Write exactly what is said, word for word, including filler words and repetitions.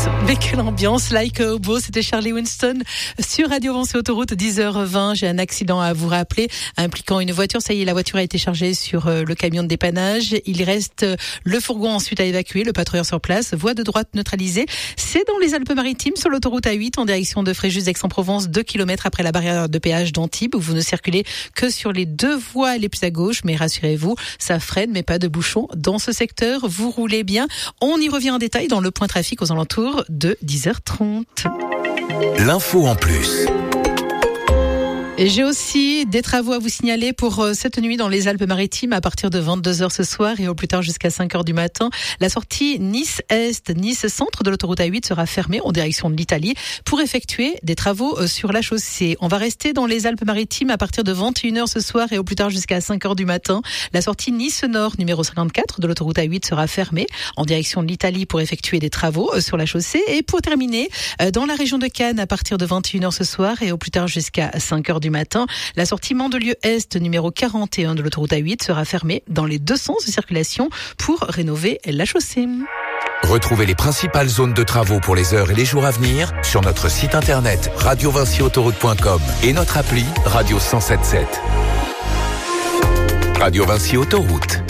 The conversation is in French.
Mais quelle ambiance, like a hobo, c'était Charlie Winston sur Radio Vinci Autoroute, dix heures vingt. J'ai un accident à vous rappeler impliquant une voiture. Ça y est, la voiture a été chargée sur le camion de dépannage. Il reste le fourgon ensuite à évacuer, le patrouilleur sur place, voie de droite neutralisée. C'est dans les Alpes-Maritimes, sur l'autoroute A huit, en direction de Fréjus d'Aix-en-Provence, deux kilomètres après la barrière de péage d'Antibes, où vous ne circulez que sur les deux voies les plus à gauche. Mais rassurez-vous, ça freine, mais pas de bouchon dans ce secteur. Vous roulez bien. On y revient en détail dans le point trafic aux alentours de dix heures trente. L'info en plus. Et j'ai aussi des travaux à vous signaler pour cette nuit dans les Alpes-Maritimes à partir de vingt-deux heures ce soir et au plus tard jusqu'à cinq heures du matin. La sortie Nice-Est, Nice-Centre de l'autoroute A huit sera fermée en direction de l'Italie pour effectuer des travaux sur la chaussée. On va rester dans les Alpes-Maritimes à partir de vingt et une heures ce soir et au plus tard jusqu'à cinq heures du matin. La sortie Nice-Nord numéro cinquante-quatre de l'autoroute A huit sera fermée en direction de l'Italie pour effectuer des travaux sur la chaussée. Et pour terminer, dans la région de Cannes à partir de vingt et une heures ce soir et au plus tard jusqu'à cinq heures du matin, la sortie Mandelieu-Est numéro quarante et un de l'autoroute A huit sera fermée dans les deux sens de circulation pour rénover la chaussée. Retrouvez les principales zones de travaux pour les heures et les jours à venir sur notre site internet radio vinci autoroute point com et notre appli Radio cent sept sept. Radio Vinci Autoroute.